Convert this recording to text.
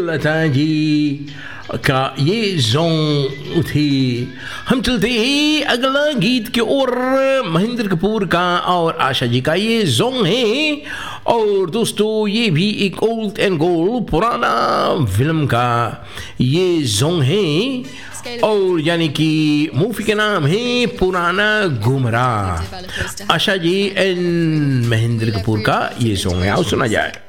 लता जी का ये सॉन्ग थी। हम चलते हैं अगला गीत की ओर। महेंद्र कपूर का और आशा जी का ये सॉन्ग है। और दोस्तों ये भी एक ओल्ड एंड गोल्ड पुराना फिल्म का ये सॉन्ग है और यानी कि मूवी के नाम है पुराना गुमराह। आशा जी एंड महेंद्र कपूर का ये सॉन्ग है, आओ सुना जाए।